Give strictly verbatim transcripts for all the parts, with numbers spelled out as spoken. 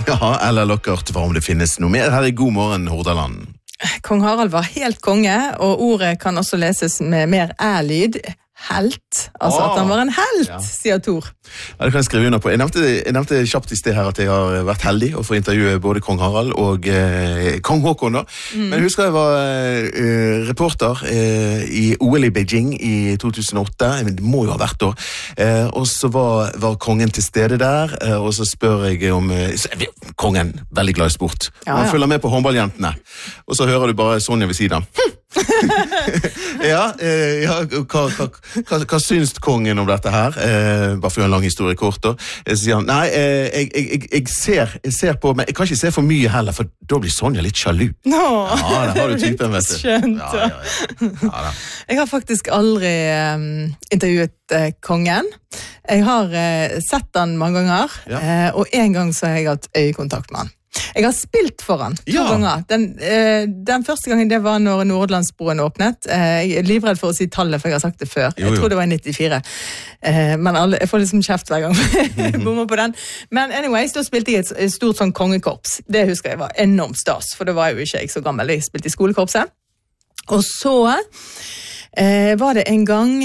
Ja, eller lokkert, hva om det finnes noe mer her i God morgen, Hordaland. Kong Harald var helt konge, og ordet kan også leses med mer æ-lyd. Helt. Altså oh, at han var en helt, ja. Sier Tor. Ja, det kan jeg skrive under på. Jeg nevnte, jeg nevnte kjapt i sted her at jeg har vært heldig å få intervjue både Kong Harald og eh, Kong Håkon da. Mm. Men jeg husker jeg var eh, reporter eh, i O L i Beijing i to tusen og åtte. Det må jo ha vært da. Eh, og så var, var kongen til stede der, eh, og så spør jeg om eh, så, kongen, veldig glad i sport. Ja, han ja. følger med på håndballjentene. Og så hører du bare Sonja ved siden. ja, eh, ja hva, hva, hva, hva syns kongen om dette her? Eh, bare for en lang historie kort da. Jeg sier han, nei, eh, jeg, jeg, jeg, ser, jeg ser på, men jeg kan ikke se for mye heller, for da blir Sonja litt sjalu. Nå, ja, det har du typen, vet du. Skjønt, ja, ja, ja. ja Jeg har faktisk aldri um, intervjuet uh, kongen. Jeg har uh, sett han mange ganger, ja. uh, og en gang så har jeg hatt øyekontakt med han. Jeg har spilt for han to ja. ganger. Den, eh, den første gangen det var når Nordlandsbroen åpnet. Eh, jeg er livredd for å si tallet, for jeg har sagt det før. Jo, jo. Jeg tror det var i nittifire. Eh, men alle, jeg får liksom kjeft hver gang jeg bommer på den. Men anyways, da spilte jeg et stort sånn kongekorps. Det husker jeg var enormt stas, for da var jo ikke jeg så gammel. Jeg spilte i skolekorpset. Og så eh, var det en gang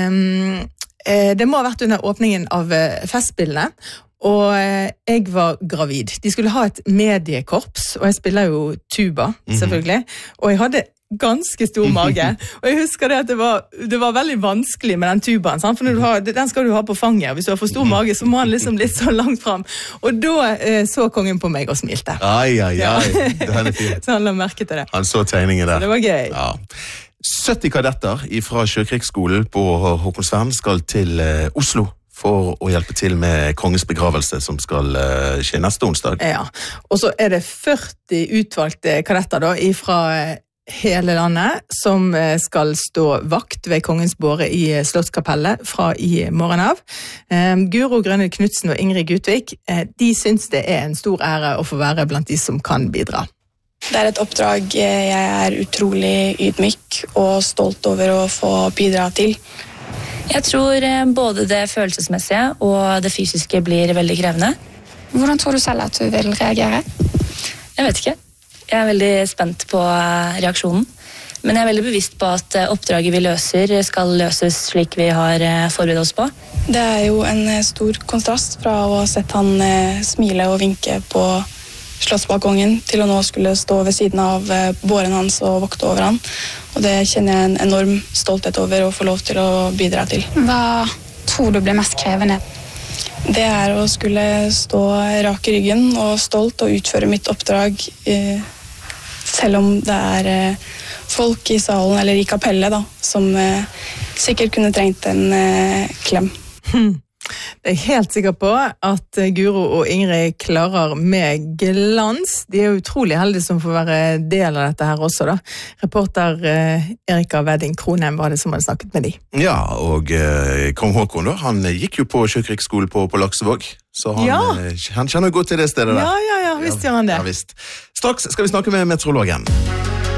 eh, det må ha vært under åpningen av eh, festspillene, og jeg var gravid. De skulle ha et mediekorps, og jeg spiller jo tuba, selvfølgelig. Og jeg hadde ganske stor mage. Og jeg husker det at det var, det var veldig vanskelig med den tubaen, sant? For når du har, den skal du ha på fanget, og hvis du har for stor mage, så må han liksom litt så langt frem. Og da eh, så kongen på meg og smilte. Ai, ai, ai. Den er fin. Så han la merke til det. Han så tegningen der. Så det var gøy. Ja. sytti kadetter fra Sjøkrigsskolen på Håkonsvern skal til eh, Oslo for å hjelpe til med kongens begravelse som skal uh, skje neste onsdag. Ja, og så er det førti utvalgte kadetter da, fra hele landet som skal stå vakt ved kongens båre i Slottskapellet fra i morgen av. Um, Guro Grønne Knudsen og Ingrid Gutvik, uh, de synes det er en stor ære å få være blant de som kan bidra. Det er et oppdrag jeg er utrolig ydmyk og stolt over å få bidra til. Jeg tror både det følelsesmessige og det fysiske blir veldig krevende. Hvordan tror du selv at du vil reagere? Jeg vet ikke. Jeg er veldig spent på reaksjonen. Men jeg er veldig bevisst på at oppdraget vi løser skal løses slik vi har forberedt oss på. Det er jo en stor kontrast fra å ha sett han smile og vinke på slottsbalkongen til å nå skulle stå ved siden av båren hans og vokte over han. Og det kjenner jeg en enorm stolthet over å få lov til å bidra til. Hva tror du blir mest krevende? Det er å skulle stå rak i ryggen og stolt og utføre mitt oppdrag, eh, selv om det er eh, folk i salen eller i kapellet da, som eh, sikkert kunne trengt en eh, klem. Hmm. Det er jeg helt sikker på at Guro og Ingrid klarer med glans. De er utrolig heldige som får være del av dette her også da. Reporter eh, Erika Wedding Kronem var det som hadde snakket med de. Ja, og eh, Kong Håkon da, han gikk jo på Sjøkrigsskolen på, på Laksevåg, så han, ja. eh, han kjenner godt til det stedet der. Ja, ja, ja, visst gjør han det. Ja, visst. Straks skal vi snakke med meteorologen.